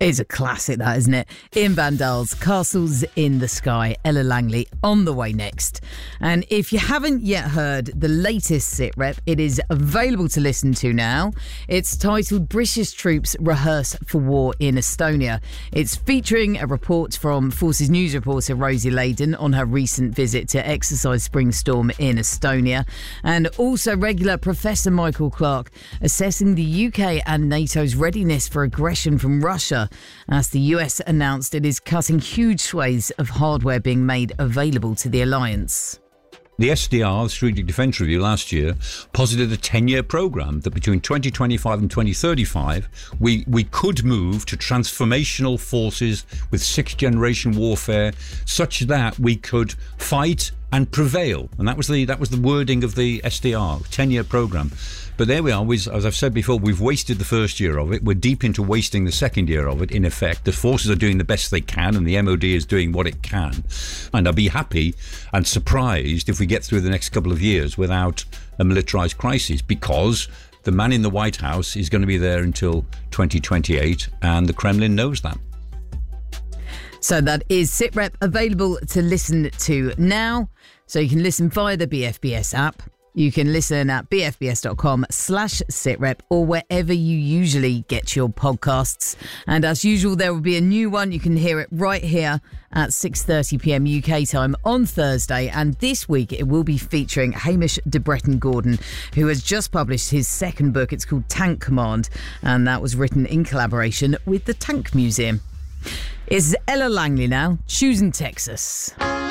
It's a classic, that, isn't it? Ian Van Daal's Castles in the Sky, Ella Langley on the way next. And if you haven't yet heard the latest SITREP, it is available to listen to now. It's titled British Troops Rehearse for War in Estonia. It's featuring a report from Forces News reporter Rosie Layden on her recent visit to Exercise Spring Storm in Estonia, and also regular Professor Michael Clark assessing the UK and NATO's readiness for aggression from Russia, as the US announced it is cutting huge swathes of hardware being made available to the alliance. The SDR, the Strategic Defence Review, last year posited a 10-year programme that between 2025 and 2035 we could move to transformational forces with sixth-generation warfare such that we could fight and prevail. And that was the wording of the SDR, 10-year programme. But there we are, as I've said before, we've wasted the first year of it. We're deep into wasting the second year of it, in effect. The forces are doing the best they can and the MOD is doing what it can. And I'll be happy and surprised if we get through the next couple of years without a militarised crisis, because the man in the White House is going to be there until 2028 and the Kremlin knows that. So that is SITREP, available to listen to now. So you can listen via the BFBS app. You can listen at bfbs.com/SITREP or wherever you usually get your podcasts. And as usual, there will be a new one. You can hear it right here at 6:30 p.m. UK time on Thursday. And this week it will be featuring Hamish de Bretton Gordon, who has just published his second book. It's called Tank Command, and that was written in collaboration with the Tank Museum. It's Ella Langley now, choosing Texas.